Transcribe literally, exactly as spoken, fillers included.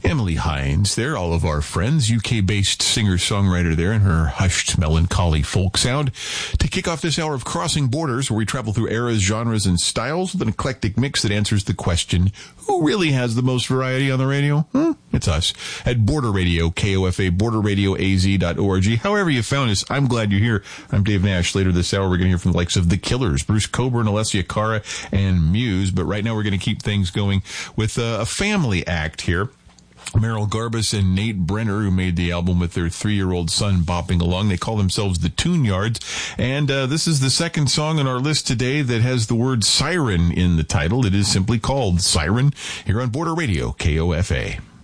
Emily Hines there, all of our friends, U K-based singer-songwriter there in her hushed, melancholy folk sound. To kick off this hour of Crossing Borders, where we travel through eras, genres, and styles with an eclectic mix that answers the question, who really has the most variety on the radio? Hmm, it's us at Border Radio, K O F A, border radio a z dot org. However you found us, I'm glad you're here. I'm Dave Nash. Later this hour, we're going to hear from the likes of The Killers, Bruce Cockburn, Alessia Cara, and Muse. But right now, we're going to keep things going with uh, a family act here. Merrill Garbus and Nate Brenner, who made the album with their three-year-old son bopping along. They call themselves the Tune Yards. And uh, this is the second song on our list today that has the word siren in the title. It is simply called Siren here on Border Radio, K O F A.